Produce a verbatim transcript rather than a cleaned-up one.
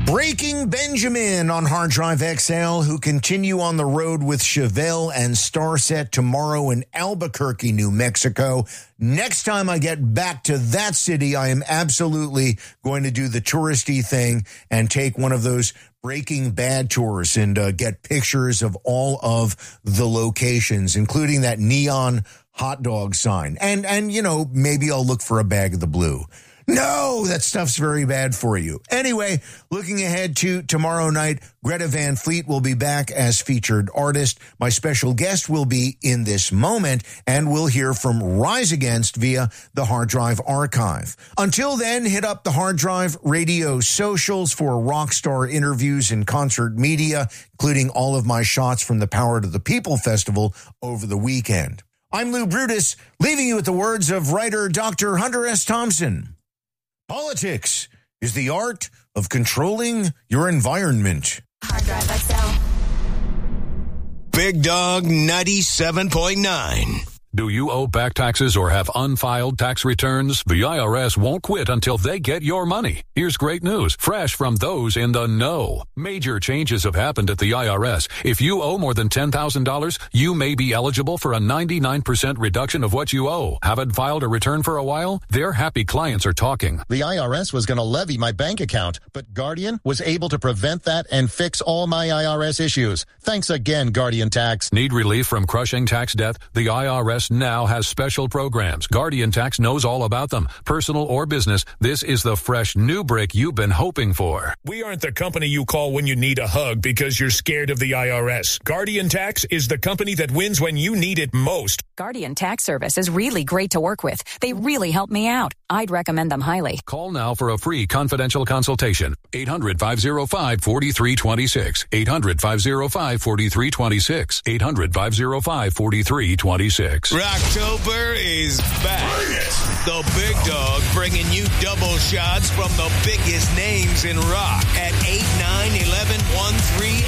Breaking Benjamin on Hard Drive X L, who continue on the road with Chevelle and Starset tomorrow in Albuquerque, New Mexico. Next time I get back to that city, I am absolutely going to do the touristy thing and take one of those Breaking Bad tours and uh, get pictures of all of the locations, including that neon hot dog sign. And, and you know, maybe I'll look for a bag of the blue. No, that stuff's very bad for you. Anyway, looking ahead to tomorrow night, Greta Van Fleet will be back as featured artist. My special guest will be in this moment, and we'll hear from Rise Against via the Hard Drive archive. Until then, hit up the Hard Drive radio socials for rockstar interviews and concert media, including all of my shots from the Power to the People Festival over the weekend. I'm Lou Brutus, leaving you with the words of writer Doctor Hunter S. Thompson. Politics is the art of controlling your environment. Hard Drive X L. Big Dog ninety-seven point nine. Do you owe back taxes or have unfiled tax returns? The I R S won't quit until they get your money. Here's great news, fresh from those in the know. Major changes have happened at the I R S. If you owe more than ten thousand dollars, you may be eligible for a ninety-nine percent reduction of what you owe. Haven't filed a return for a while? Their happy clients are talking. The I R S was going to levy my bank account, but Guardian was able to prevent that and fix all my I R S issues. Thanks again, Guardian Tax. Need relief from crushing tax debt? The I R S now has special programs. Guardian Tax knows all about them. Personal or business, this is the fresh new brick you've been hoping for. We aren't the company you call when you need a hug because you're scared of the I R S. Guardian Tax is the company that wins when you need it most. Guardian Tax Service is really great to work with. They really helped me out. I'd recommend them highly. Call now for a free confidential consultation. eight hundred, five oh five, four three two six. eight hundred, five oh five, four three two six. eight hundred, five oh five, four three two six. Rocktober is back. The Big Dog bringing you double shots from the biggest names in rock at eight, nine, eleven, one, three,